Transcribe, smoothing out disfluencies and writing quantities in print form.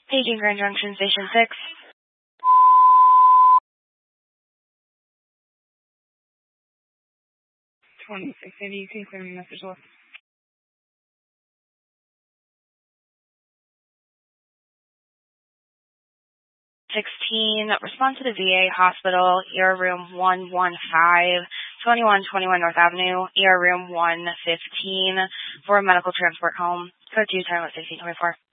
Paging Grand Junction, Station 6. 2680, you can clear me message left. 16, respond to the VA Hospital, ER Room 115, 2121 North Avenue, ER Room 115, for a medical transport home. Code 2, time at 1624.